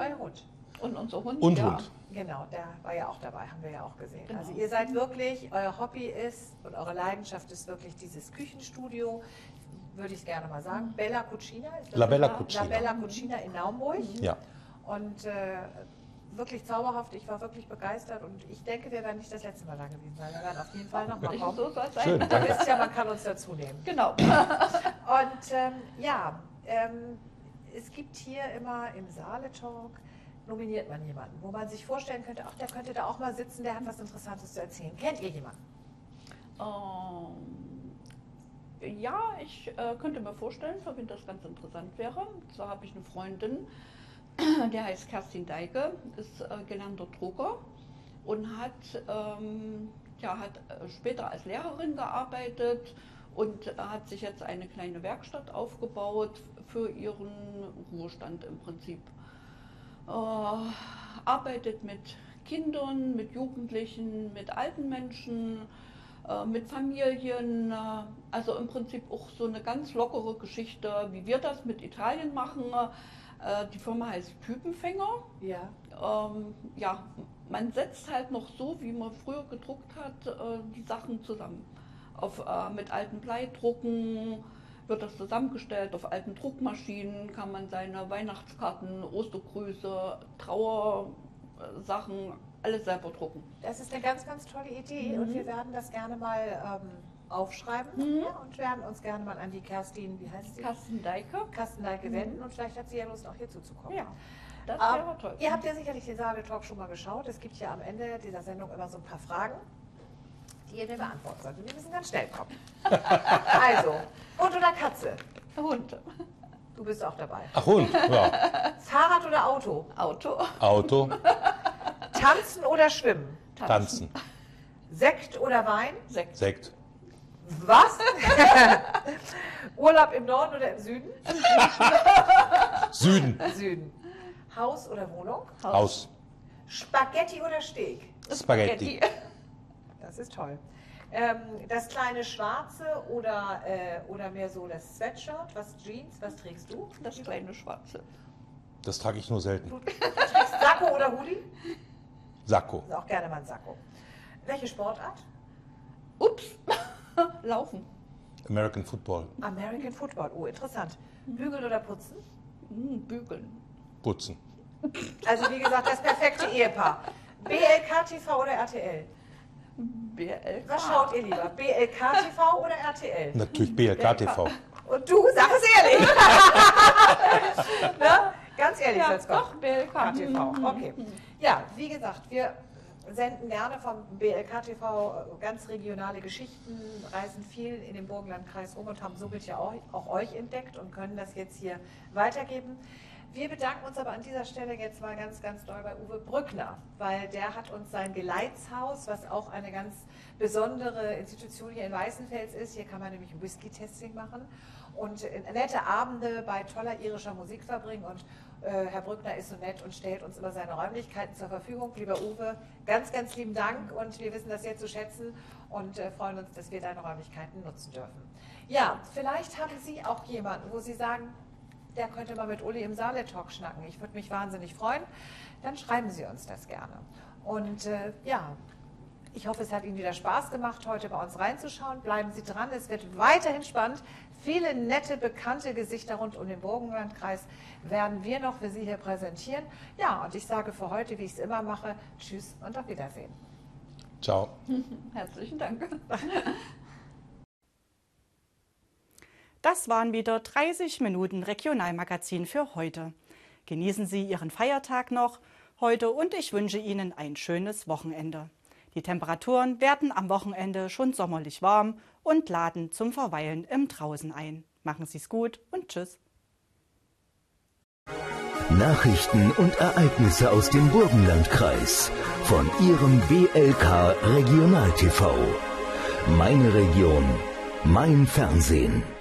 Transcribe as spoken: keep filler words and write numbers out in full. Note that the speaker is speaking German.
euer Hund. Und unser Hund, Und ja. Hund. Genau, der war ja auch dabei, haben wir ja auch gesehen. Genau. Also ihr seid wirklich, euer Hobby ist und eure Leidenschaft ist wirklich dieses Küchenstudio, würde ich gerne mal sagen. Bella Cucina. Ist das La Bella La Cucina. Bella Cucina in Naumburg. Ja. Und äh, wirklich zauberhaft, ich war wirklich begeistert und ich denke, wir werden nicht das letzte Mal da gewesen sein. Wir werden auf jeden Fall nochmal kommen. So soll es sein. Schön. Ihr wisst ja, man kann uns dazu nehmen. Genau. Und ähm, ja, ähm, es gibt hier immer im Saale-Talk, nominiert man jemanden, wo man sich vorstellen könnte, ach, der könnte da auch mal sitzen, der hat was Interessantes zu erzählen. Kennt ihr jemanden? Ähm, ja, ich äh, könnte mir vorstellen, für wen das ganz interessant wäre. Und zwar habe ich eine Freundin, der heißt Kerstin Deike, ist äh, gelernter Drucker und hat, ähm, ja, hat äh, später als Lehrerin gearbeitet und äh, hat sich jetzt eine kleine Werkstatt aufgebaut für ihren Ruhestand im Prinzip. Äh, arbeitet mit Kindern, mit Jugendlichen, mit alten Menschen, äh, mit Familien, äh, also im Prinzip auch so eine ganz lockere Geschichte, wie wir das mit Italien machen. Äh, die Firma heißt Typenfänger. Ja. Ähm, ja, man setzt halt noch so, wie man früher gedruckt hat, äh, die Sachen zusammen. Auf, äh, mit alten Bleidrucken wird das zusammengestellt, auf alten Druckmaschinen kann man seine Weihnachtskarten, Ostergrüße, Trauersachen, alles selber drucken. Das ist eine ganz, ganz tolle Idee Mhm. und wir werden das gerne mal ähm, aufschreiben Mhm. ja, und werden uns gerne mal an die Kerstin, wie heißt sie? Carsten Deike. Kerstin Deike Mhm. wenden und vielleicht hat sie ja Lust, auch hier zuzukommen. Ja, das Ähm, wäre toll. ihr habt ja sicherlich den Saale-Talk schon mal geschaut. Es gibt ja am Ende dieser Sendung immer so ein paar Fragen, die ihr mir beantworten sollt. Und wir müssen ganz schnell kommen. Also, Hund oder Katze? Hund. Du bist auch dabei. Ach, Hund. Ja. Fahrrad oder Auto? Auto. Auto. Tanzen oder Schwimmen? Tanzen. Sekt oder Wein? Sekt. Sekt. Was? Urlaub im Norden oder im Süden? Süden. Süden. Haus oder Wohnung? Haus. Spaghetti oder Steak? Spaghetti. Das ist toll. Ähm, das kleine Schwarze oder, äh, oder mehr so das Sweatshirt? Was Jeans? Was trägst du? Das kleine Schwarze. Das trage ich nur selten. Du trägst Sakko oder Hoodie? Sakko. Ist auch gerne mal ein Sakko. Welche Sportart? Ups. Laufen. American Football. American Football. Oh, interessant. Bügeln oder putzen? Hm, bügeln. Putzen. Also wie gesagt, das perfekte Ehepaar. B L K T V oder R T L? B L K. Was schaut ihr lieber? B L K T V oder R T L? Natürlich B L K T V. Und du, sag es ehrlich. Ne? Ganz ehrlich Ja, soll's kommen. doch, B L K. K T V, okay. Ja, wie gesagt, wir senden gerne vom B L K T V ganz regionale Geschichten, reisen viel in den Burgenlandkreis rum und haben somit ja auch, auch euch entdeckt und können das jetzt hier weitergeben. Wir bedanken uns aber an dieser Stelle jetzt mal ganz, ganz doll bei Uwe Brückner, weil der hat uns sein Geleitshaus, was auch eine ganz besondere Institution hier in Weißenfels ist, hier kann man nämlich ein Whisky-Testing machen und nette Abende bei toller irischer Musik verbringen und äh, Herr Brückner ist so nett und stellt uns immer seine Räumlichkeiten zur Verfügung. Lieber Uwe, ganz, ganz lieben Dank und wir wissen das sehr zu schätzen und äh, freuen uns, dass wir deine Räumlichkeiten nutzen dürfen. Ja, vielleicht haben Sie auch jemanden, wo Sie sagen, der könnte mal mit Uli im Saale-Talk schnacken. Ich würde mich wahnsinnig freuen. Dann schreiben Sie uns das gerne. Und äh, ja, ich hoffe, es hat Ihnen wieder Spaß gemacht, heute bei uns reinzuschauen. Bleiben Sie dran, es wird weiterhin spannend. Viele nette, bekannte Gesichter rund um den Burgenlandkreis werden wir noch für Sie hier präsentieren. Ja, und ich sage für heute, wie ich es immer mache, tschüss und auf Wiedersehen. Ciao. Herzlichen Dank. Das waren wieder dreißig Minuten Regionalmagazin für heute. Genießen Sie Ihren Feiertag noch heute und ich wünsche Ihnen ein schönes Wochenende. Die Temperaturen werden am Wochenende schon sommerlich warm und laden zum Verweilen im Draußen ein. Machen Sie es gut und tschüss. Nachrichten und Ereignisse aus dem Burgenlandkreis von Ihrem B L K Regional T V. Meine Region, mein Fernsehen.